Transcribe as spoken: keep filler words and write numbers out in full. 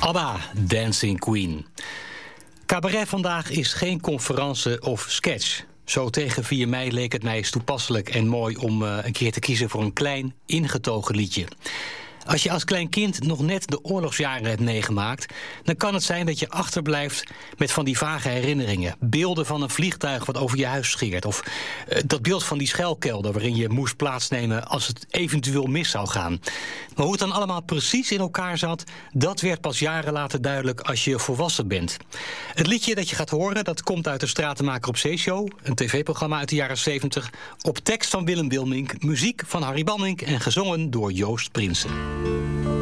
ABBA, Dancing Queen. Cabaret vandaag is geen conferentie of sketch. Zo tegen vier mei leek het mij eens toepasselijk en mooi om uh, een keer te kiezen voor een klein, ingetogen liedje. Als je als klein kind nog net de oorlogsjaren hebt meegemaakt, dan kan het zijn dat je achterblijft met van die vage herinneringen. Beelden van een vliegtuig wat over je huis scheert. Of uh, dat beeld van die schuilkelder waarin je moest plaatsnemen als het eventueel mis zou gaan. Maar hoe het dan allemaal precies in elkaar zat, dat werd pas jaren later duidelijk als je volwassen bent. Het liedje dat je gaat horen, dat komt uit de Stratenmaker op Zee Show, een tv-programma uit de jaren zeventig, op tekst van Willem Wilmink, muziek van Harry Banning en gezongen door Joost Prinsen.